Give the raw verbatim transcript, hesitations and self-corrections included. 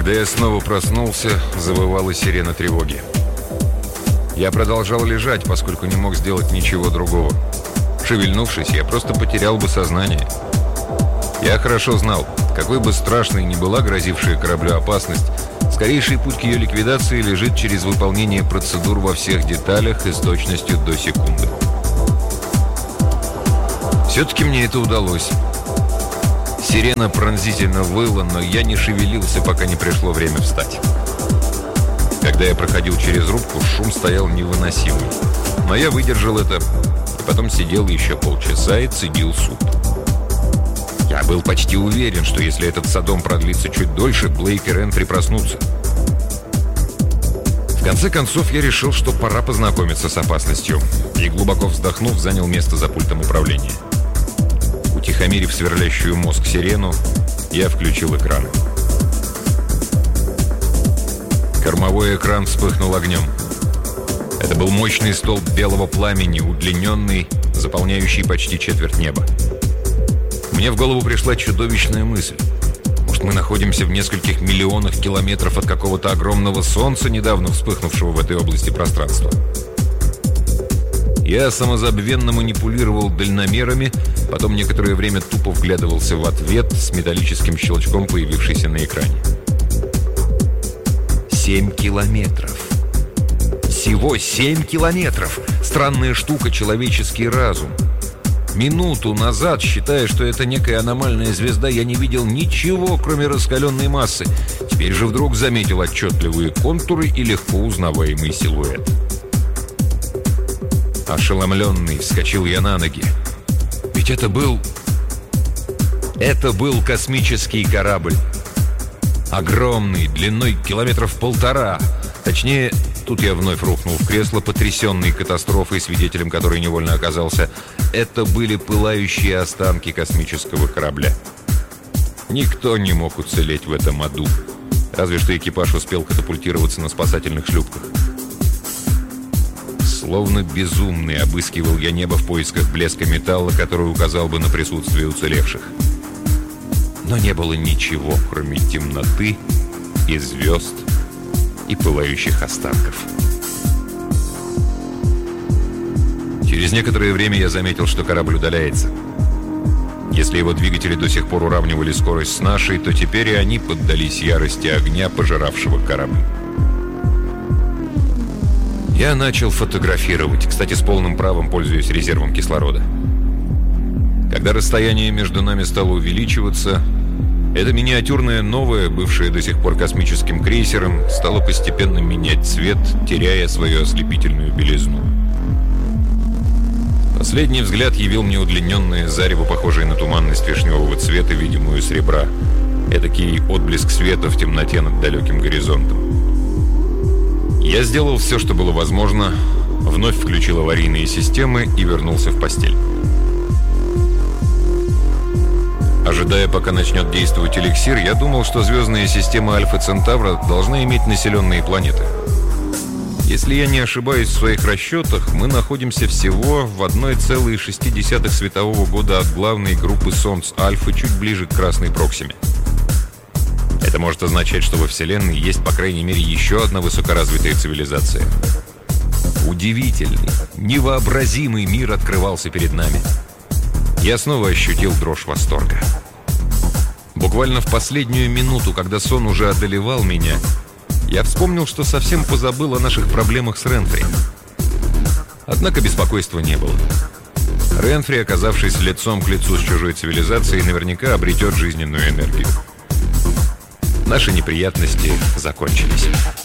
Когда я снова проснулся, завывала сирена тревоги. Я продолжал лежать, поскольку не мог сделать ничего другого. Шевельнувшись, я просто потерял бы сознание. Я хорошо знал, какой бы страшной ни была грозившая кораблю опасность, скорейший путь к ее ликвидации лежит через выполнение процедур во всех деталях и с точностью до секунды. Все-таки мне это удалось. Сирена пронзительно выла, но я не шевелился, пока не пришло время встать. Когда я проходил через рубку, шум стоял невыносимый. Но я выдержал это, и потом сидел еще полчаса и цедил суп. Я был почти уверен, что если этот содом продлится чуть дольше, Блейк и Ренфри проснутся. В конце концов, я решил, что пора познакомиться с опасностью, и, глубоко вздохнув, занял место за пультом управления. Утихомирив сверлящую мозг сирену, я включил экраны. Кормовой экран вспыхнул огнем. Это был мощный столб белого пламени, удлиненный, заполняющий почти четверть неба. Мне в голову пришла чудовищная мысль. Может, мы находимся в нескольких миллионах километров от какого-то огромного солнца, недавно вспыхнувшего в этой области пространства? Я самозабвенно манипулировал дальномерами, потом некоторое время тупо вглядывался в ответ с металлическим щелчком, появившийся на экране. Семь километров. Всего семь километров. Странная штука, человеческий разум. Минуту назад, считая, что это некая аномальная звезда, я не видел ничего, кроме раскаленной массы. Теперь же вдруг заметил отчетливые контуры и легко узнаваемый силуэт. Ошеломленный, вскочил я на ноги. Ведь это был... Это был космический корабль. Огромный, длиной километров полтора. Точнее, тут я вновь рухнул в кресло, потрясенный катастрофой, свидетелем которой невольно оказался. Это были пылающие останки космического корабля. Никто не мог уцелеть в этом аду. Разве что экипаж успел катапультироваться на спасательных шлюпках. Словно безумный обыскивал я небо в поисках блеска металла, который указал бы на присутствие уцелевших. Но не было ничего, кроме темноты и звезд и пылающих останков. Через некоторое время я заметил, что корабль удаляется. Если его двигатели до сих пор уравнивали скорость с нашей, то теперь и они поддались ярости огня, пожиравшего корабль. Я начал фотографировать, кстати, с полным правом пользуясь резервом кислорода. Когда расстояние между нами стало увеличиваться, эта миниатюрная новая, бывшая до сих пор космическим крейсером, стала постепенно менять цвет, теряя свою ослепительную белизну. Последний взгляд явил мне удлиненное зарево, похожее на туманность вишневого цвета, видимую с ребра. Эдакий отблеск света в темноте над далеким горизонтом. Я сделал все, что было возможно, вновь включил аварийные системы и вернулся в постель. Ожидая, пока начнет действовать эликсир, я думал, что звездная система Альфа Центавра должна иметь населенные планеты. Если я не ошибаюсь в своих расчетах, мы находимся всего в одна целая шесть десятых светового года от главной группы Солнц Альфы, чуть ближе к Красной Проксиме. Это может означать, что во Вселенной есть, по крайней мере, еще одна высокоразвитая цивилизация. Удивительный, невообразимый мир открывался перед нами. Я снова ощутил дрожь восторга. Буквально в последнюю минуту, когда сон уже одолевал меня, я вспомнил, что совсем позабыл о наших проблемах с Ренфри. Однако беспокойства не было. Ренфри, оказавшись лицом к лицу с чужой цивилизацией, наверняка обретет жизненную энергию. Наши неприятности закончились.